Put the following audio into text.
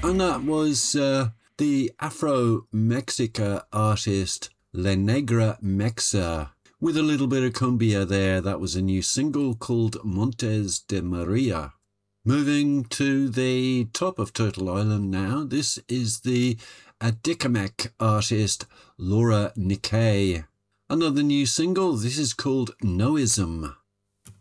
And that was the Afro-Mexica artist La Negra Mexa with a little bit of cumbia there. That was a new single called Montes de Maria. Moving to the top of Turtle Island now. This is the Adikamek artist Laura Nikkei. Another new single. This is called Noism.